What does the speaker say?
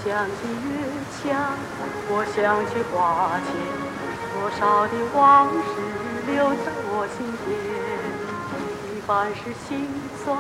想起月下，我想起花前，多少的往事留在我心间。一半是心酸，